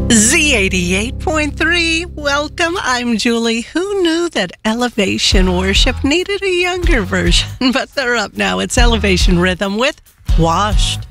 Z88.3, welcome. I'm Julie. Who knew that Elevation Worship needed a younger version? But they're up now. It's Elevation Rhythm with Washed.